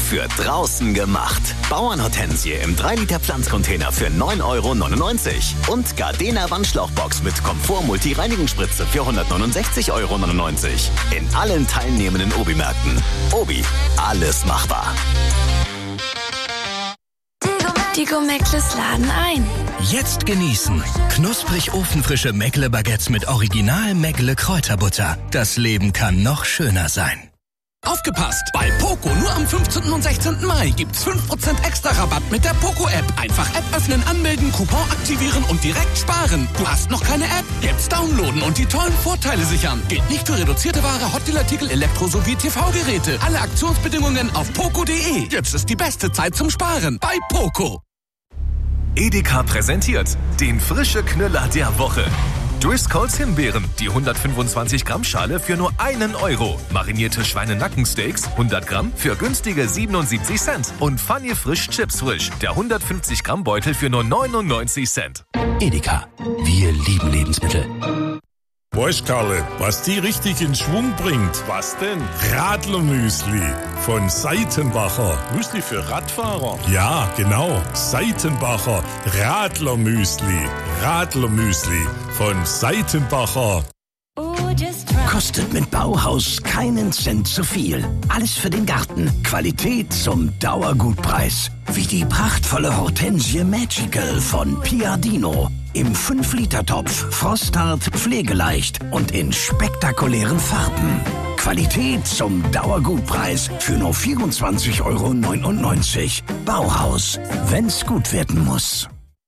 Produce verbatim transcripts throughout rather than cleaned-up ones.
für draußen gemacht. Bauernhortensie im drei Liter Pflanzcontainer für neun Euro neunundneunzig. Und Gardena Wandschlauchbox mit Komfort-Multi-Reinigungsspritze für hundertneunundsechzig Euro neunundneunzig. In allen teilnehmenden Obi-Märkten. Obi, alles machbar. Die Go-Meckles laden ein. Jetzt genießen. Knusprig ofenfrische Meckle-Baguettes mit Original Meckle Kräuterbutter. Das Leben kann noch schöner sein. Aufgepasst! Bei Poco nur am fünfzehnten und sechzehnten Mai gibt's fünf Prozent extra Rabatt mit der Poco-App. Einfach App öffnen, anmelden, Coupon aktivieren und direkt sparen. Du hast noch keine App? Jetzt downloaden und die tollen Vorteile sichern. Gilt nicht für reduzierte Ware, Hotdeal-Artikel, Elektro- sowie T V-Geräte. Alle Aktionsbedingungen auf poco punkt de. Jetzt ist die beste Zeit zum Sparen bei Poco. Edeka präsentiert den frische Knüller der Woche. Driscolls Himbeeren, die hundertfünfundzwanzig Gramm Schale für nur einen Euro. Marinierte Schweinenackensteaks, hundert Gramm für günstige siebenundsiebzig Cent. Und Funny Frisch Chips Frisch, der hundertfünfzig Gramm Beutel für nur neunundneunzig Cent. Edeka, wir lieben Lebensmittel. Weißt Karle, was die richtig in Schwung bringt? Was denn? Radlermüsli von Seitenbacher. Müsli für Radfahrer. Ja, genau. Seitenbacher Radlermüsli. Radlermüsli von Seitenbacher. Kostet mit Bauhaus keinen Cent zu viel. Alles für den Garten. Qualität zum Dauergutpreis. Wie die prachtvolle Hortensie Magical von Piadino. Im fünf Liter Topf, frosthart, pflegeleicht und in spektakulären Farben. Qualität zum Dauergutpreis für nur vierundzwanzig Euro neunundneunzig. Bauhaus, wenn's gut werden muss.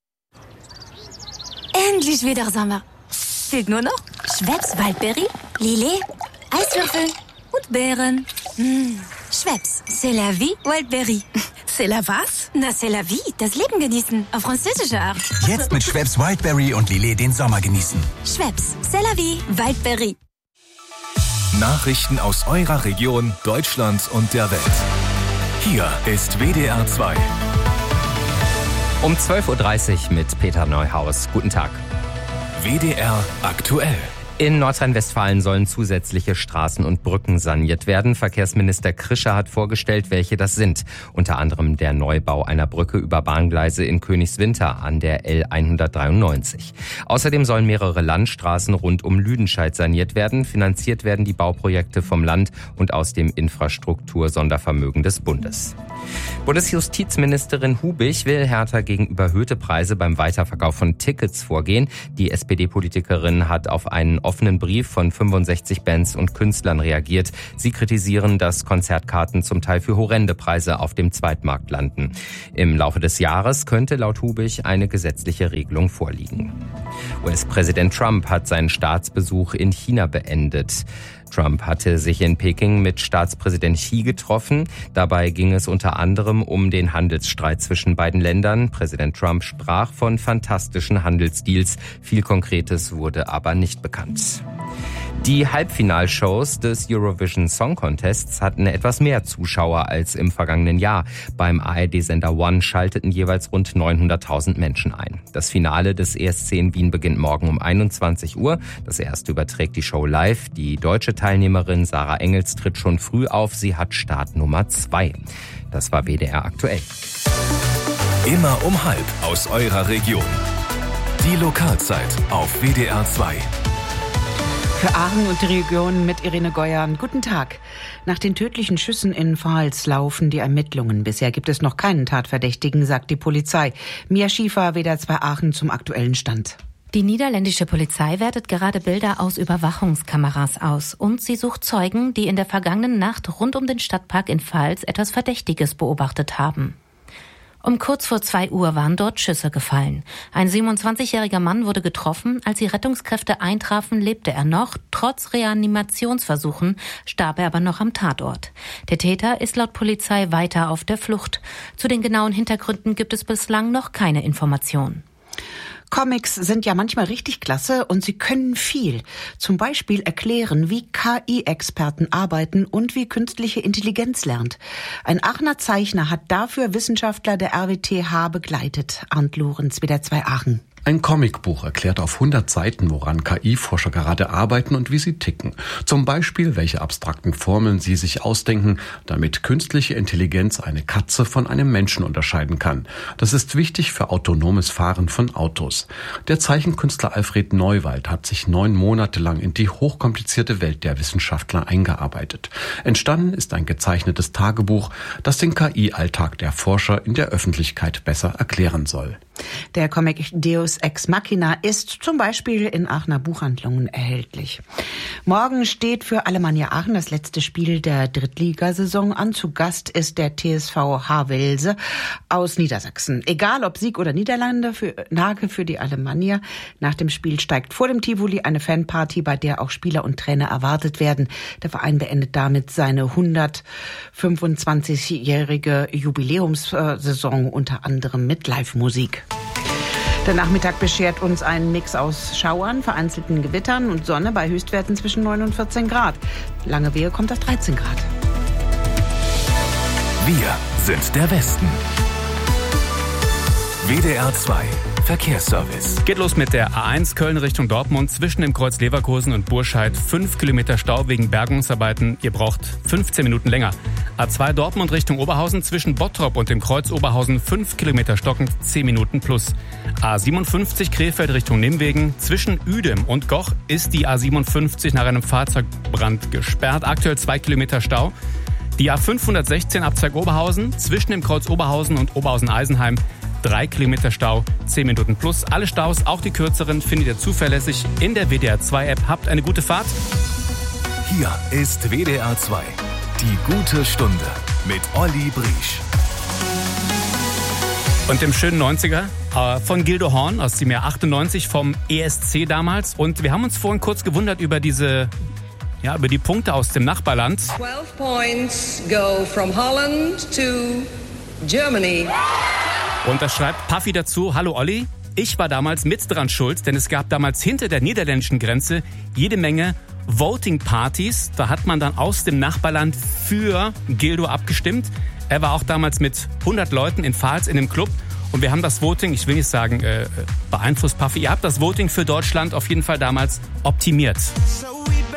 Endlich wieder Sommer. Fehlt nur noch Schweppes Waldberry, Lillet, Eiswürfel und Beeren. Mmh. Schweppes, c'est la vie, Wildberry. C'est la was? Na, c'est la vie, das Leben genießen, auf französische Art. Jetzt mit Schweppes Wildberry und Lillet den Sommer genießen. Schweppes, c'est la vie, Wildberry. Nachrichten aus eurer Region, Deutschland und der Welt. Hier ist W D R zwei. Um zwölf Uhr dreißig mit Peter Neuhaus. Guten Tag. W D R aktuell. In Nordrhein-Westfalen sollen zusätzliche Straßen und Brücken saniert werden. Verkehrsminister Krischer hat vorgestellt, welche das sind. Unter anderem der Neubau einer Brücke über Bahngleise in Königswinter an der L hundertdreiundneunzig. Außerdem sollen mehrere Landstraßen rund um Lüdenscheid saniert werden. Finanziert werden die Bauprojekte vom Land und aus dem Infrastruktur-Sondervermögen des Bundes. Bundesjustizministerin Hubig will härter gegen überhöhte Preise beim Weiterverkauf von Tickets vorgehen. Die S P D-Politikerin hat auf einen offenen Brief von fünfundsechzig Bands und Künstlern reagiert. Sie kritisieren, dass Konzertkarten zum Teil für horrende Preise auf dem Zweitmarkt landen. Im Laufe des Jahres könnte laut Hubig eine gesetzliche Regelung vorliegen. U S-Präsident Trump hat seinen Staatsbesuch in China beendet. Trump hatte sich in Peking mit Staatspräsident Xi getroffen. Dabei ging es unter anderem um den Handelsstreit zwischen beiden Ländern. Präsident Trump sprach von fantastischen Handelsdeals. Viel Konkretes wurde aber nicht bekannt. Die Halbfinalshows des Eurovision Song Contests hatten etwas mehr Zuschauer als im vergangenen Jahr. Beim A R D-Sender One schalteten jeweils rund neunhunderttausend Menschen ein. Das Finale des E S C in Wien beginnt morgen um einundzwanzig Uhr. Das erste überträgt die Show live. Die deutsche Teilnehmerin Sarah Engels tritt schon früh auf. Sie hat Startnummer zwei. Das war W D R aktuell. Immer um halb aus eurer Region. Die Lokalzeit auf W D R zwei. Für Aachen und die Region mit Irene Geuern. Guten Tag. Nach den tödlichen Schüssen in Pfalz laufen die Ermittlungen. Bisher gibt es noch keinen Tatverdächtigen, sagt die Polizei. Mia Schiefer, W D R zwei Aachen zum aktuellen Stand. Die niederländische Polizei wertet gerade Bilder aus Überwachungskameras aus und sie sucht Zeugen, die in der vergangenen Nacht rund um den Stadtpark in Pfalz etwas Verdächtiges beobachtet haben. Um kurz vor zwei Uhr waren dort Schüsse gefallen. Ein siebenundzwanzigjähriger Mann wurde getroffen. Als die Rettungskräfte eintrafen, lebte er noch. Trotz Reanimationsversuchen starb er aber noch am Tatort. Der Täter ist laut Polizei weiter auf der Flucht. Zu den genauen Hintergründen gibt es bislang noch keine Informationen. Comics sind ja manchmal richtig klasse und sie können viel. Zum Beispiel erklären, wie K I-Experten arbeiten und wie künstliche Intelligenz lernt. Ein Aachener Zeichner hat dafür Wissenschaftler der R W T H begleitet. Arndt Lorenz, W D R zwei Aachen. Ein Comicbuch erklärt auf hundert Seiten, woran K I-Forscher gerade arbeiten und wie sie ticken. Zum Beispiel, welche abstrakten Formeln sie sich ausdenken, damit künstliche Intelligenz eine Katze von einem Menschen unterscheiden kann. Das ist wichtig für autonomes Fahren von Autos. Der Zeichenkünstler Alfred Neuwald hat sich neun Monate lang in die hochkomplizierte Welt der Wissenschaftler eingearbeitet. Entstanden ist ein gezeichnetes Tagebuch, das den K I-Alltag der Forscher in der Öffentlichkeit besser erklären soll. Der Comic Deus Ex Machina ist zum Beispiel in Aachener Buchhandlungen erhältlich. Morgen steht für Alemannia Aachen das letzte Spiel der Drittligasaison an. Zu Gast ist der T S V Havelse aus Niedersachsen. Egal ob Sieg oder Niederlande für, Lage für die Alemannia. Nach dem Spiel steigt vor dem Tivoli eine Fanparty, bei der auch Spieler und Trainer erwartet werden. Der Verein beendet damit seine hundertfünfundzwanzigjährige Jubiläumssaison unter anderem mit Live-Musik. Der Nachmittag beschert uns einen Mix aus Schauern, vereinzelten Gewittern und Sonne bei Höchstwerten zwischen neun und vierzehn Grad. Lange Wehe kommt auf dreizehn Grad. Wir sind der Westen. W D R zwei Verkehrsservice. Geht los mit der A eins Köln Richtung Dortmund zwischen dem Kreuz Leverkusen und Burscheid. Fünf Kilometer Stau wegen Bergungsarbeiten. Ihr braucht fünfzehn Minuten länger. A zwei Dortmund Richtung Oberhausen zwischen Bottrop und dem Kreuz Oberhausen. Fünf Kilometer stockend, zehn Minuten plus. A siebenundfünfzig Krefeld Richtung Nimwegen. Zwischen Uedem und Goch ist die A siebenundfünfzig nach einem Fahrzeugbrand gesperrt. Aktuell zwei Kilometer Stau. Die A fünfhundertsechzehn Abzweig Oberhausen zwischen dem Kreuz Oberhausen und Oberhausen-Eisenheim. Drei Kilometer Stau, zehn Minuten plus. Alle Staus, auch die kürzeren, findet ihr zuverlässig in der W D R zwei App. Habt eine gute Fahrt. Hier ist W D R zwei. Die gute Stunde mit Olli Briesch. Und dem schönen neunziger äh, von Gildo Horn aus dem Jahr achtundneunzig vom E S C damals. Und wir haben uns vorhin kurz gewundert über diese, ja, über die Punkte aus dem Nachbarland. twelve points go from Holland to Germany. Und da schreibt Puffy dazu: Hallo Olli, ich war damals mit dran schuld, denn es gab damals hinter der niederländischen Grenze jede Menge Voting-Partys. Da hat man dann aus dem Nachbarland für Gildo abgestimmt. Er war auch damals mit hundert Leuten in Pfalz in dem Club. Und wir haben das Voting, ich will nicht sagen äh, beeinflusst, Puffy, ihr habt das Voting für Deutschland auf jeden Fall damals optimiert. So